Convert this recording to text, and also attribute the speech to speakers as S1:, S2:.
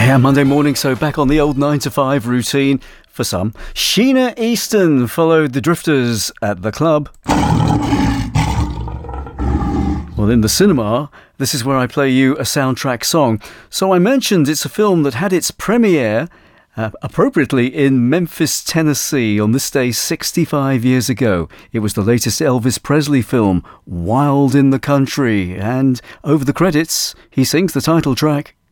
S1: Yeah, Monday morning, so back on the old 9 to 5 routine for some. Sheena Easton followed the Drifters at the club. Well, in the cinema, this is where I play you a soundtrack song. So I mentioned it's a film that had its premiere appropriately in Memphis, Tennessee on this day 65 years ago. It was the latest Elvis Presley film, Wild in the Country. And over the credits, he sings the title track.